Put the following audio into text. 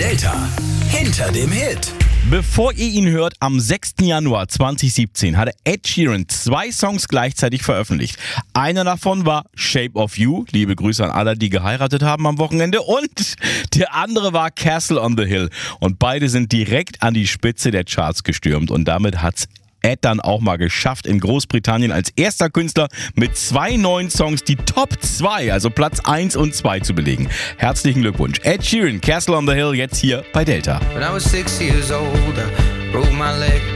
Delta hinter dem Hit. Bevor ihr ihn hört, am 6. Januar 2017 hatte Ed Sheeran 2 Songs gleichzeitig veröffentlicht. Einer davon war Shape of You, liebe Grüße an alle, die geheiratet haben am Wochenende. Und der andere war Castle on the Hill. Und beide sind direkt an die Spitze der Charts gestürmt. Und damit hat's Ed dann auch mal geschafft, in Großbritannien als erster Künstler mit 2 neuen Songs die Top 2, also Platz 1 und 2 zu belegen. Herzlichen Glückwunsch. Ed Sheeran, Castle on the Hill, jetzt hier bei Delta. When I was 6 years old, I broke my leg.